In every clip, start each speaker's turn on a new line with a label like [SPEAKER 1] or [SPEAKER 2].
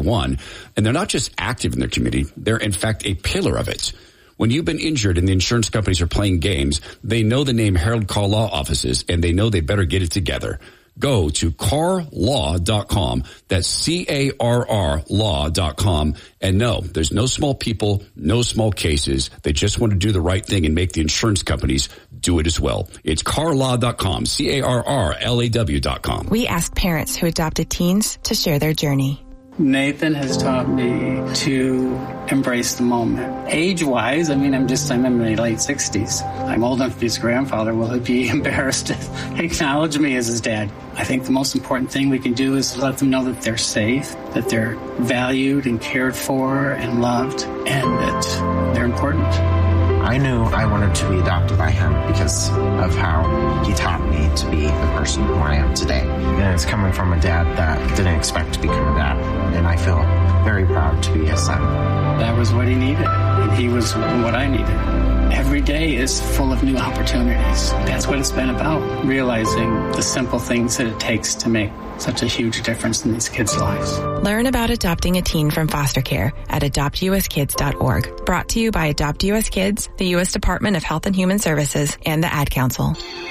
[SPEAKER 1] one. And they're not just active in their community. They're, in fact, a pillar of it. When you've been injured and the insurance companies are playing games, they know the name Harold Carr Law Offices, and they know they better get it together. Go to carrlaw.com. That's C-A-R-R law.com. And no, there's no small people, no small cases. They just want to do the right thing and make the insurance companies do it as well. It's carrlaw.com, C-A-R-R-L-A-W.com.
[SPEAKER 2] We ask parents who adopted teens to share their journey.
[SPEAKER 3] Nathan has taught me to embrace the moment. Age-wise, I'm in my late 60s. I'm old enough to be his grandfather. Will he be embarrassed to acknowledge me as his dad? I think the most important thing we can do is let them know that they're safe, that they're valued and cared for and loved, and that they're important.
[SPEAKER 4] I knew I wanted to be adopted by him because of how he taught me to be the person who I am today. And it's coming from a dad that didn't expect to become a dad. And I feel very proud to be his son.
[SPEAKER 3] That was what he needed, and he was what I needed. Every day is full of new opportunities. That's what it's been about, realizing the simple things that it takes to make such a huge difference in these kids' lives.
[SPEAKER 2] Learn about adopting a teen from foster care at adoptuskids.org. Brought to you by Adopt US Kids, the U.S. Department of Health and Human Services, and the Ad Council.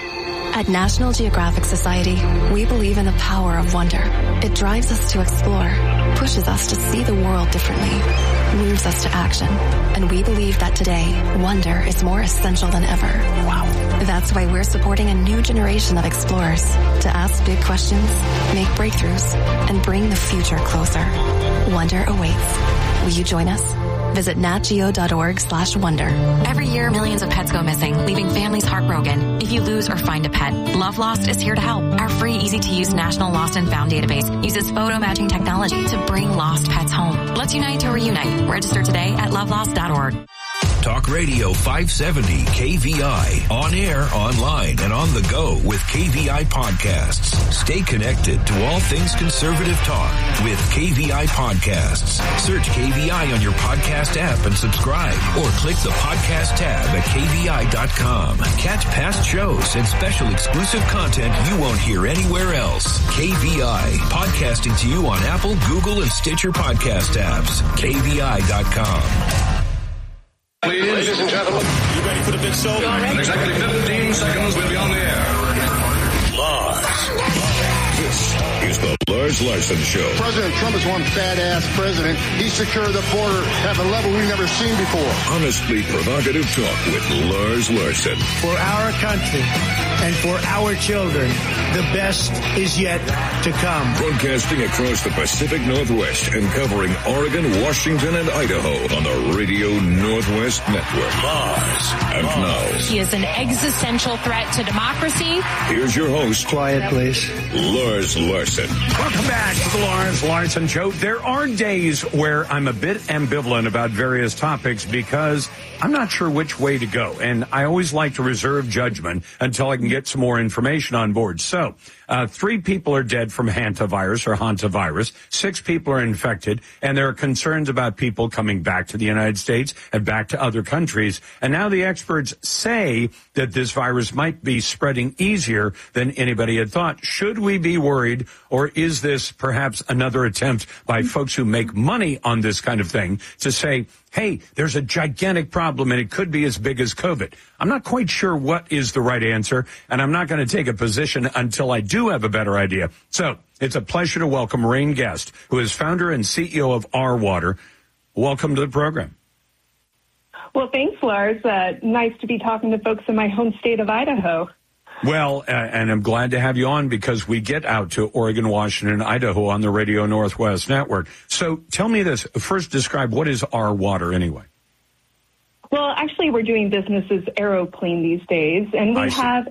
[SPEAKER 5] At National Geographic Society, we believe in the power of wonder. It drives us to explore, pushes us to see the world differently, moves us to action. And we believe that today, wonder is more essential than ever. Wow. That's why we're supporting a new generation of explorers to ask big questions, make breakthroughs, and bring the future closer. Wonder awaits. Will you join us? Visit natgeo.org/wonder.
[SPEAKER 6] Every year, millions of pets go missing, leaving families heartbroken. If you lose or find a pet, Love Lost is here to help. Our free, easy-to-use National Lost and Found database uses photo matching technology to bring lost pets home. Let's unite to reunite. Register today at lovelost.org.
[SPEAKER 7] Talk Radio 570 KVI. On air, online, and on the go with KVI podcasts. Stay connected to all things conservative talk with KVI podcasts. Search KVI on your podcast app and subscribe, or click the podcast tab at KVI.com. Catch past shows and special exclusive content you won't hear anywhere else. KVI, podcasting to you on Apple, Google, and Stitcher podcast apps. KVI.com.
[SPEAKER 8] Ladies and gentlemen, you ready for the big show? In exactly 15 seconds, we'll be on the air. Lars. This is the Lars Larson Show.
[SPEAKER 9] President Trump is one badass president. He secured the border at a level we've never seen before.
[SPEAKER 7] Honestly provocative talk with Lars Larson.
[SPEAKER 10] For our country and for our children, the best is yet to come.
[SPEAKER 7] Broadcasting across the Pacific Northwest and covering Oregon, Washington, and Idaho on the Radio Northwest Network. Lars. And now,
[SPEAKER 11] he is an existential threat to democracy.
[SPEAKER 7] Here's your host.
[SPEAKER 10] Quiet, please.
[SPEAKER 7] Lars Larson.
[SPEAKER 12] Welcome back to the Lars Larson Show. There are days where I'm a bit ambivalent about various topics because I'm not sure which way to go. And I always like to reserve judgment until I can get some more information on board. So, 3 people are dead from hantavirus. 6 people are infected. And there are concerns about people coming back to the United States and back to other countries. And now the experts say that this virus might be spreading easier than anybody had thought. Should we be worried, or is this perhaps another attempt by folks who make money on this kind of thing to say, hey, there's a gigantic problem and it could be as big as COVID? I'm not quite sure what is the right answer, and I'm not going to take a position until I do have a better idea. So it's a pleasure to welcome Rain Guest, who is founder and CEO of Our Water. Welcome to the program.
[SPEAKER 13] Well, thanks, Lars. Nice to be talking to folks in my home state of Idaho.
[SPEAKER 12] Well, and I'm glad to have you on because we get out to Oregon, Washington, and Idaho on the Radio Northwest Network. So tell me this. First, describe what is Our Water anyway?
[SPEAKER 13] Well, actually, we're doing business as AeroClean these days, and we have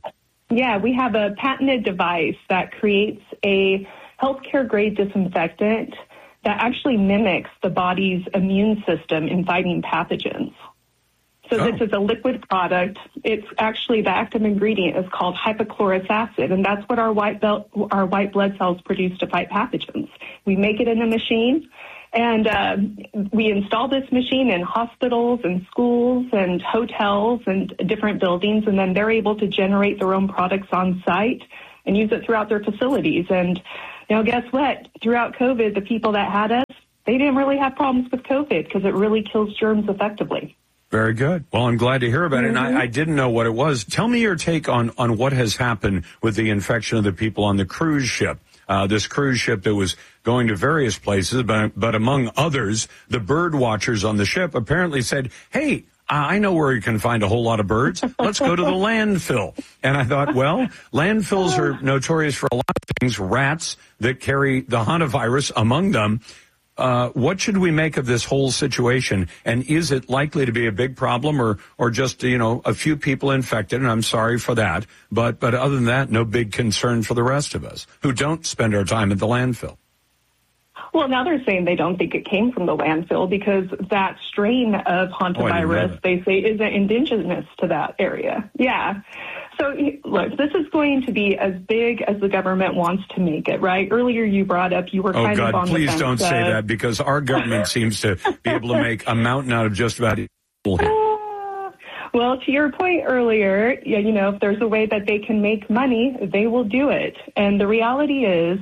[SPEAKER 13] a patented device that creates a healthcare-grade disinfectant that actually mimics the body's immune system in fighting pathogens. So This is a liquid product. It's actually, the active ingredient is called hypochlorous acid, and that's what our white blood cells produce to fight pathogens. We make it in a machine, and we install this machine in hospitals and schools and hotels and different buildings, and then they're able to generate their own products on site and use it throughout their facilities. And, guess what? Throughout COVID, the people that had us, they didn't really have problems with COVID because it really kills germs effectively.
[SPEAKER 12] Very good. Well, I'm glad to hear about it. And I didn't know what it was. Tell me your take on what has happened with the infection of the people on the cruise ship. This cruise ship that was going to various places, but among others, the bird watchers on the ship apparently said, hey, I know where you can find a whole lot of birds. Let's go to the landfill. And I thought, well, landfills are notorious for a lot of things, rats that carry the hantavirus among them. What should we make of this whole situation? And is it likely to be a big problem or just, a few people infected? And I'm sorry for that. But other than that, no big concern for the rest of us who don't spend our time at the landfill.
[SPEAKER 13] Well, now they're saying they don't think it came from the landfill because that strain of hantavirus, they say, isn't indigenous to that area. Yeah. So, look, this is going to be as big as the government wants to make it, right? Earlier you brought up you were kind of on the fence.
[SPEAKER 12] Please don't say that because our government seems to be able to make a mountain out of just about it.
[SPEAKER 13] Well, to your point earlier, if there's a way that they can make money, they will do it. And the reality is,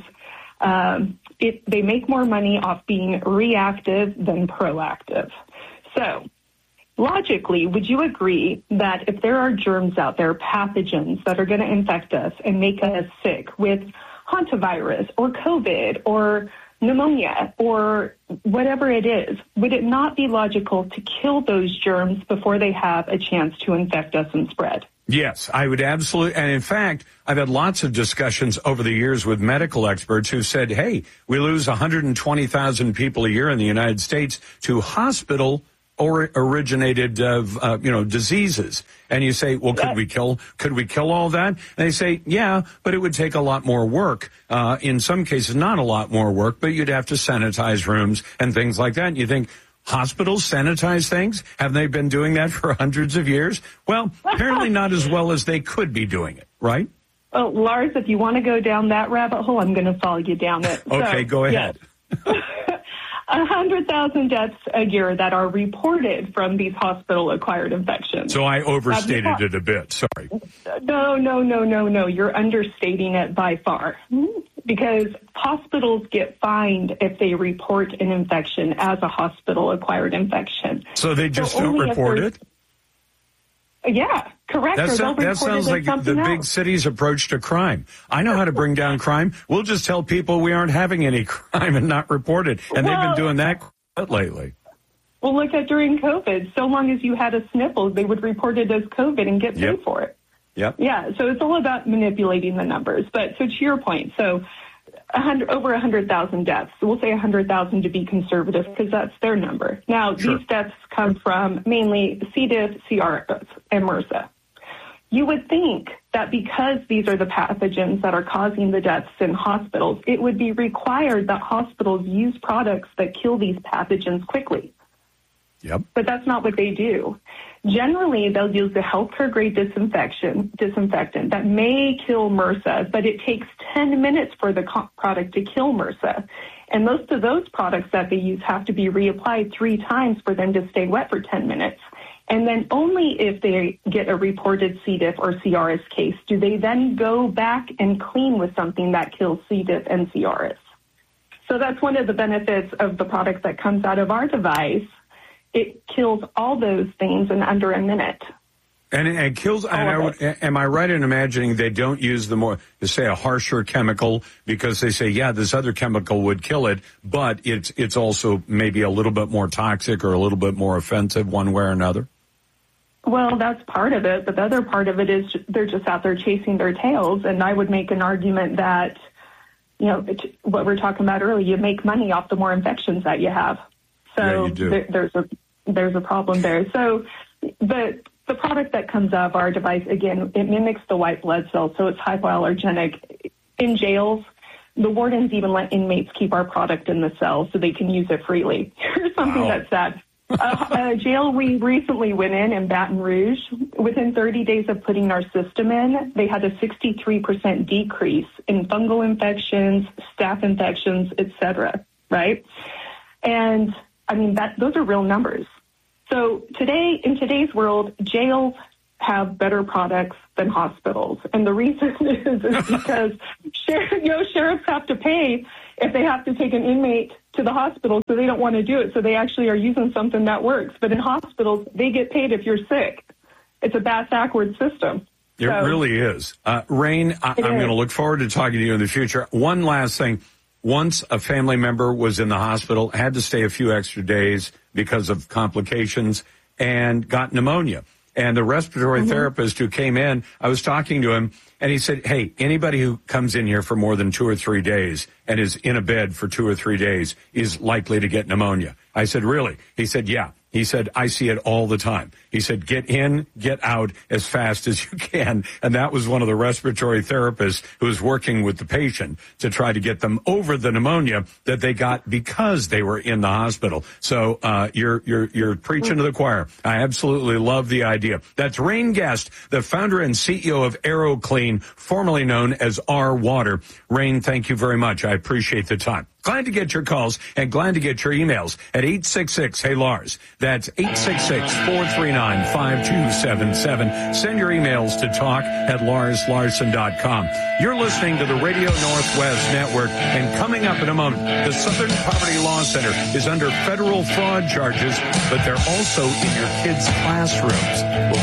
[SPEAKER 13] they make more money off being reactive than proactive. So, logically, would you agree that if there are germs out there, pathogens that are going to infect us and make us sick with hantavirus or COVID or pneumonia or whatever it is, would it not be logical to kill those germs before they have a chance to infect us and spread?
[SPEAKER 12] Yes, I would absolutely. And in fact, I've had lots of discussions over the years with medical experts who said, hey, we lose 120,000 people a year in the United States to hospital or originated, diseases. And you say, well, could we kill all that? And they say, yeah, but it would take a lot more work. In some cases, not a lot more work, but you'd have to sanitize rooms and things like that. And you think, hospitals sanitize things? Have they been doing that for hundreds of years? Well, apparently not as well as they could be doing it, right?
[SPEAKER 13] Oh, Lars, if you want to go down that rabbit hole, I'm going to follow you down it.
[SPEAKER 12] Okay, go ahead.
[SPEAKER 13] Yes. 100,000 deaths a year that are reported from these hospital-acquired infections.
[SPEAKER 12] So I overstated it a bit. Sorry.
[SPEAKER 13] No. You're understating it by far. Because hospitals get fined if they report an infection as a hospital-acquired infection.
[SPEAKER 12] So they just don't report it?
[SPEAKER 13] Yeah, correct.
[SPEAKER 12] That sounds like the big city's approach to crime. I know how to bring down crime. We'll just tell people we aren't having any crime and not report it. And they've been doing that lately.
[SPEAKER 13] Well, look at during COVID. So long as you had a sniffle, they would report it as COVID and get paid for it.
[SPEAKER 12] Yep.
[SPEAKER 13] Yeah, so it's all about manipulating the numbers. But so to your point, so over 100,000 deaths. So we'll say 100,000 to be conservative because that's their number. Now, These deaths come from mainly C. diff, CRS, and MRSA. You would think that because these are the pathogens that are causing the deaths in hospitals, it would be required that hospitals use products that kill these pathogens quickly.
[SPEAKER 12] Yep.
[SPEAKER 13] But that's not what they do. Generally, they'll use the healthcare-grade disinfectant that may kill MRSA, but it takes 10 minutes for the product to kill MRSA. And most of those products that they use have to be reapplied 3 times for them to stay wet for 10 minutes. And then only if they get a reported C. diff or CRS case do they then go back and clean with something that kills C. diff and CRS. So that's one of the benefits of the product that comes out of our device. It kills all those things in under a minute.
[SPEAKER 12] And it kills, am I right in imagining they don't use a harsher chemical because they say, yeah, this other chemical would kill it, but it's also maybe a little bit more toxic or a little bit more offensive one way or another?
[SPEAKER 13] Well, that's part of it, but the other part of it is they're just out there chasing their tails, and I would make an argument that, what we're talking about earlier, you make money off the more infections that you have. So there's a problem there. So the product that comes out of our device, again, it mimics the white blood cell, so it's hypoallergenic. In jails, the wardens even let inmates keep our product in the cell so they can use it freely. Here's something that's sad. A jail we recently went in Baton Rouge, within 30 days of putting our system in, they had a 63% decrease in fungal infections, staph infections, etc., right? And I mean, those are real numbers. So in today's world, jails have better products than hospitals. And the reason is because sheriffs have to pay if they have to take an inmate to the hospital, so they don't want to do it. So they actually are using something that works. But in hospitals, they get paid if you're sick. It's a bass-backward system.
[SPEAKER 12] It really is. Rain, I'm going to look forward to talking to you in the future. One last thing. Once a family member was in the hospital, had to stay a few extra days because of complications, and got pneumonia. And the respiratory therapist who came in, I was talking to him, and he said, hey, anybody who comes in here for more than 2 or 3 days and is in a bed for 2 or 3 days is likely to get pneumonia. I said, really? He said, yeah. He said, I see it all the time. He said, get in, get out as fast as you can. And that was one of the respiratory therapists who was working with the patient to try to get them over the pneumonia that they got because they were in the hospital. So you're preaching to the choir. I absolutely love the idea. That's Rain Guest, the founder and CEO of AeroClean, formerly known as R Water. Rain, thank you very much. I appreciate the time. Glad to get your calls and glad to get your emails at 866-HEY-LARS. That's 866-439-5277. Send your emails to talk@LarsLarson.com. You're listening to the Radio Northwest Network, and coming up in a moment, the Southern Poverty Law Center is under federal fraud charges, but they're also in your kids' classrooms.